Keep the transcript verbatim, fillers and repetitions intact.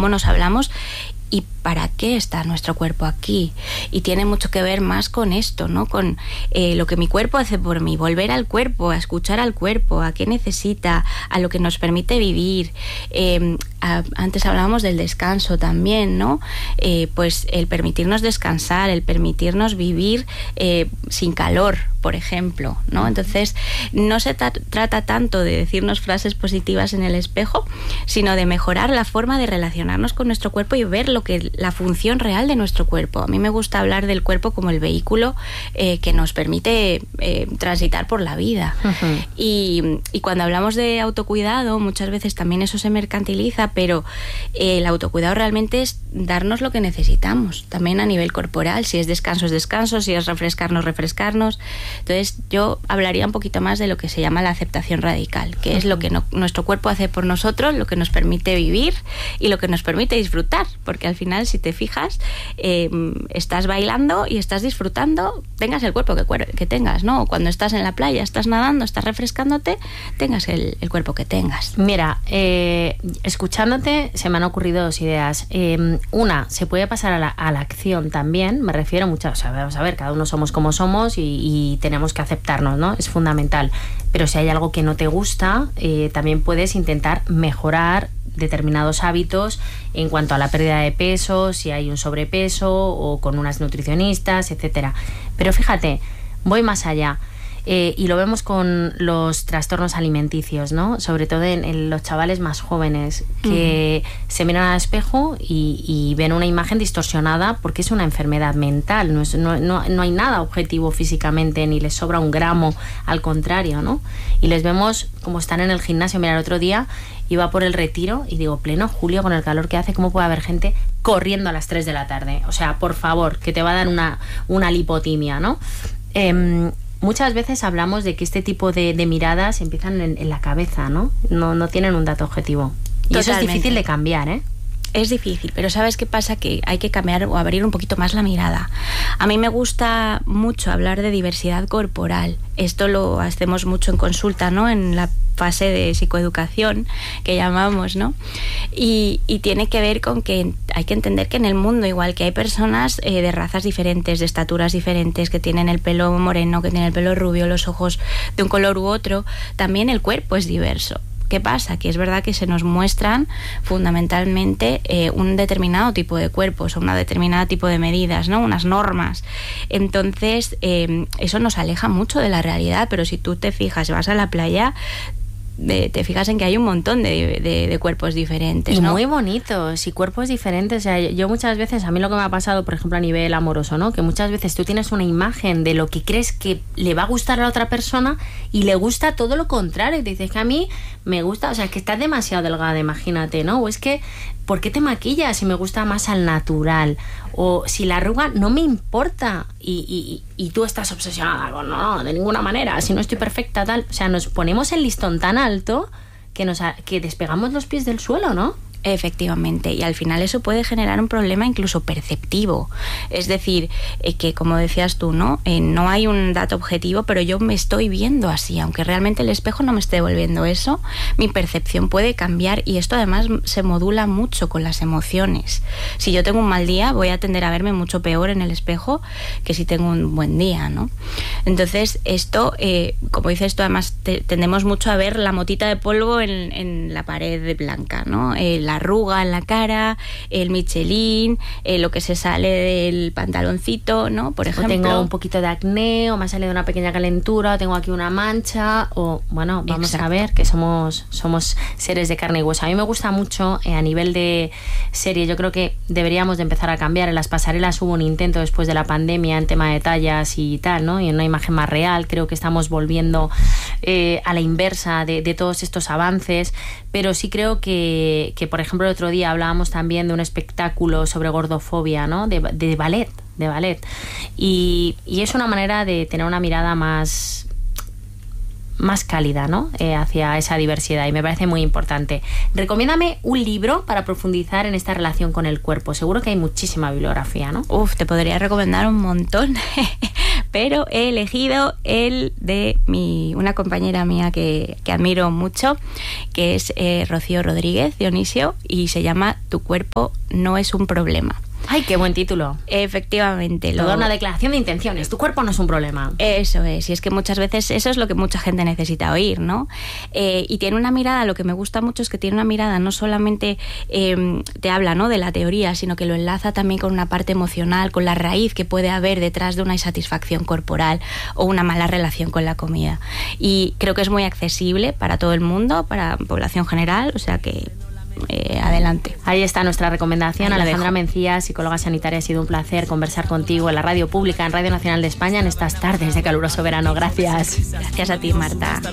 cómo nos hablamos y para qué está nuestro cuerpo aquí. Y tiene mucho que ver más con esto, ¿no? Con eh, lo que mi cuerpo hace por mí, volver al cuerpo, a escuchar al cuerpo, a qué necesita, a lo que nos permite vivir. Eh, a, antes hablábamos del descanso también, ¿no? Eh, pues el permitirnos descansar, el permitirnos vivir eh, sin calor, por ejemplo, ¿no? Entonces, no se tra- trata tanto de decirnos frases positivas en el espejo, sino de mejorar la forma de relacionarnos con nuestro cuerpo y ver lo que la función real de nuestro cuerpo. A mí me gusta hablar del cuerpo como el vehículo eh, que nos permite eh, transitar por la vida. Uh-huh. Y, y cuando hablamos de autocuidado, muchas veces también eso se mercantiliza, pero eh, el autocuidado realmente es darnos lo que necesitamos, también a nivel corporal. Si es descanso, es descanso, si es refrescarnos, refrescarnos. Entonces yo hablaría un poquito más de lo que se llama la aceptación radical, que uh-huh. es lo que no, nuestro cuerpo hace por nosotros, lo que nos permite vivir y lo que nos permite disfrutar, porque al final, si te fijas, eh, estás bailando y estás disfrutando, tengas el cuerpo que, que tengas, ¿no? O cuando estás en la playa, estás nadando, estás refrescándote, tengas el, el cuerpo que tengas. Mira, eh, escuchándote se me han ocurrido dos ideas. Eh, una, se puede pasar a la, a la acción también, me refiero mucho, o sea, vamos a ver, cada uno somos como somos y, y tenemos que aceptarnos, ¿no? Es fundamental. Pero si hay algo que no te gusta, eh, también puedes intentar mejorar determinados hábitos en cuanto a la pérdida de peso, si hay un sobrepeso o con unas nutricionistas, etcétera. Pero fíjate, voy más allá. Eh, y lo vemos con los trastornos alimenticios, ¿no? Sobre todo en, en los chavales más jóvenes que uh-huh. se miran al espejo y, y ven una imagen distorsionada porque es una enfermedad mental, no, es, no, no, no hay nada objetivo físicamente, ni les sobra un gramo, al contrario, ¿no? Y les vemos como están en el gimnasio. Mira, el otro día iba por el Retiro y digo, pleno julio, con el calor que hace, ¿cómo puede haber gente corriendo a las tres de la tarde? O sea, por favor, que te va a dar una, una lipotimia, ¿no? Eh, Muchas veces hablamos de que este tipo de, de miradas empiezan en, en la cabeza, ¿no? No, no tienen un dato objetivo. Y Totalmente. Eso es difícil de cambiar, ¿eh? Es difícil, pero ¿sabes qué pasa? Que hay que cambiar o abrir un poquito más la mirada. A mí me gusta mucho hablar de diversidad corporal. Esto lo hacemos mucho en consulta, ¿no? En la fase de psicoeducación que llamamos, ¿no? Y, y tiene que ver con que hay que entender que en el mundo, igual que hay personas eh, de razas diferentes, de estaturas diferentes, que tienen el pelo moreno, que tienen el pelo rubio, los ojos de un color u otro, también el cuerpo es diverso. ¿Qué pasa? Que es verdad que se nos muestran fundamentalmente eh, un determinado tipo de cuerpos o un determinado tipo de medidas, ¿no? Unas normas. Entonces, eh, eso nos aleja mucho de la realidad, pero si tú te fijas, vas a la playa, De, te fijas en que hay un montón de, de, de cuerpos diferentes, y ¿no? muy bonitos y cuerpos diferentes. O sea, yo muchas veces, a mí lo que me ha pasado, por ejemplo, a nivel amoroso, ¿no? Que muchas veces tú tienes una imagen de lo que crees que le va a gustar a la otra persona y le gusta todo lo contrario. Y te dices que a mí me gusta, o sea, que estás demasiado delgada, imagínate, ¿no? O es que, ¿por qué te maquillas si me gusta más al natural? O si la arruga no me importa y, y, y tú estás obsesionada con no, no, de ninguna manera, si no estoy perfecta, tal. O sea, nos ponemos el listón tan alto que, nos, que despegamos los pies del suelo, ¿no? Efectivamente, y al final eso puede generar un problema incluso perceptivo. Es decir, eh, que como decías tú, ¿no? Eh, no hay un dato objetivo, pero yo me estoy viendo así, aunque realmente el espejo no me esté devolviendo eso, mi percepción puede cambiar y esto además se modula mucho con las emociones. Si yo tengo un mal día, voy a tender a verme mucho peor en el espejo que si tengo un buen día, ¿no? Entonces, esto, eh, como dices tú, además te, tendemos mucho a ver la motita de polvo en, en la pared blanca, ¿no? Eh, la arruga en la cara, el Michelin, eh, lo que se sale del pantaloncito, ¿no? Por ejemplo. O tengo un poquito de acné, o me ha salido una pequeña calentura, o tengo aquí una mancha, o bueno, vamos Exacto. a ver que somos, somos seres de carne y hueso. A mí me gusta mucho eh, a nivel de serie, yo creo que deberíamos de empezar a cambiar. En las pasarelas hubo un intento después de la pandemia en tema de tallas y tal, ¿no? Y en una imagen más real, creo que estamos volviendo eh, a la inversa de, de todos estos avances, pero sí creo que, que por ejemplo, el otro día hablábamos también de un espectáculo sobre gordofobia, ¿no? De, de ballet, de ballet. Y, y es una manera de tener una mirada más, más cálida, ¿no? Eh, hacia esa diversidad, y me parece muy importante. Recomiéndame un libro para profundizar en esta relación con el cuerpo. Seguro que hay muchísima bibliografía, ¿no? Uf, te podría recomendar un montón. pero he elegido el de mi, una compañera mía que, que admiro mucho, que es eh, Rocío Rodríguez Dionisio, y se llama Tu cuerpo no es un problema. ¡Ay, qué buen título! Efectivamente. Toda lo... una declaración de intenciones. Tu cuerpo no es un problema. Eso es. Y es que muchas veces eso es lo que mucha gente necesita oír, ¿no? Eh, y tiene una mirada, lo que me gusta mucho es que tiene una mirada no solamente eh, te habla, ¿no?, de la teoría, sino que lo enlaza también con una parte emocional, con la raíz que puede haber detrás de una insatisfacción corporal o una mala relación con la comida. Y creo que es muy accesible para todo el mundo, para población general, o sea que... Eh, adelante. Ahí está nuestra recomendación. Ahí Alejandra Mencía, psicóloga sanitaria, ha sido un placer conversar contigo en la radio pública, en Radio Nacional de España, en estas tardes de caluroso verano. Gracias. Gracias a ti, Marta.